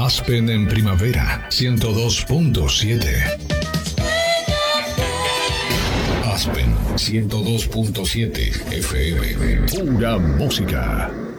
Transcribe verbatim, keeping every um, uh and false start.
Aspen en primavera, ciento dos punto siete. Aspen ciento dos punto siete F M. Pura música.